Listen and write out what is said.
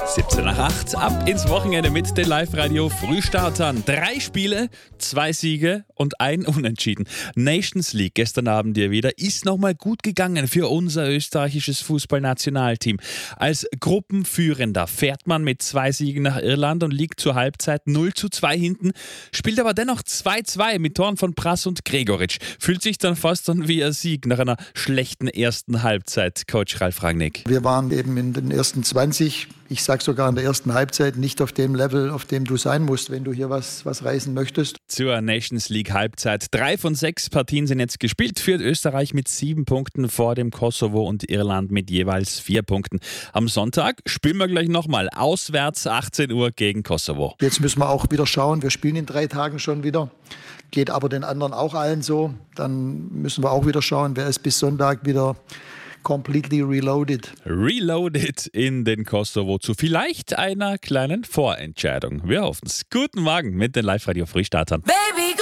17 nach 8, ab ins Wochenende mit den Live-Radio Frühstartern. 3 Spiele, 2 Siege und 1 Unentschieden. Nations League gestern Abend ja wieder, ist nochmal gut gegangen für unser österreichisches Fußballnationalteam. Als Gruppenführender fährt man mit 2 Siegen nach Irland und liegt zur Halbzeit 0:2 hinten, spielt aber dennoch 2:2 mit Toren von Prass und Gregoritsch. Fühlt sich dann fast an wie ein Sieg nach einer schlechten ersten Halbzeit, Coach Ralf Rangnick. Wir waren eben in den ersten 20, ich sage sogar in der ersten Halbzeit, nicht auf dem Level, auf dem du sein musst, wenn du hier was reißen möchtest. Zur Nations League Halbzeit. 3 von 6 Partien sind jetzt gespielt. Führt Österreich mit 7 Punkten vor dem Kosovo und Irland mit jeweils 4 Punkten. Am Sonntag spielen wir gleich nochmal auswärts 18 Uhr gegen Kosovo. Jetzt müssen wir auch wieder schauen, wir spielen in 3 Tagen schon wieder. Geht aber den anderen auch allen so. Dann müssen wir auch wieder schauen, wer ist bis Sonntag wieder completely reloaded. Reloaded in den Kosovo zu vielleicht einer kleinen Vorentscheidung. Wir hoffen es. Guten Morgen mit den Live-Radio Frühstartern. Baby.